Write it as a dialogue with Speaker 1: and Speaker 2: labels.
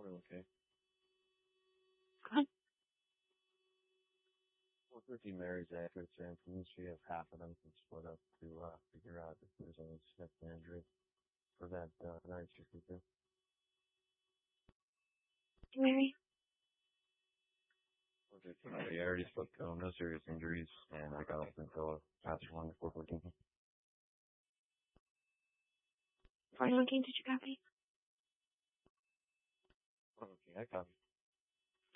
Speaker 1: We're okay.
Speaker 2: Fine.
Speaker 1: 413 Mary's accurate samples. We have half of them can split up to figure out if there's any significant injury for that night shift.
Speaker 2: Mary?
Speaker 1: 413 Mary, I already spoke to him. No serious injuries, and I got off until after 1 to 414.
Speaker 2: 419, did you copy?
Speaker 1: Okay, I copy.